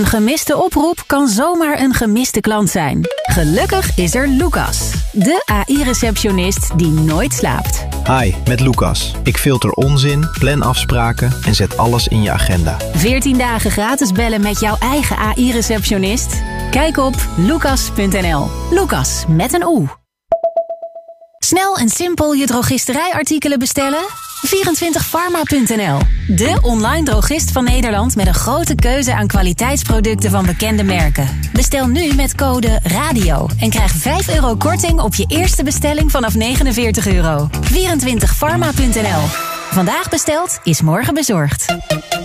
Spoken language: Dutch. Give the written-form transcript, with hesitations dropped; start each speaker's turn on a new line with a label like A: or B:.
A: Een gemiste oproep kan zomaar een gemiste klant zijn. Gelukkig is er Lucas, de AI-receptionist die nooit slaapt.
B: Hi, met Lucas. Ik filter onzin, plan afspraken en zet alles in je agenda.
A: 14 dagen gratis bellen met jouw eigen AI-receptionist? Kijk op lucas.nl. Lucas met een O. Snel en simpel je drogisterijartikelen bestellen? 24pharma.nl. De online drogist van Nederland met een grote keuze aan kwaliteitsproducten van bekende merken. Bestel nu met code RADIO en krijg €5 korting op je eerste bestelling vanaf €49. 24pharma.nl. Vandaag besteld is morgen bezorgd.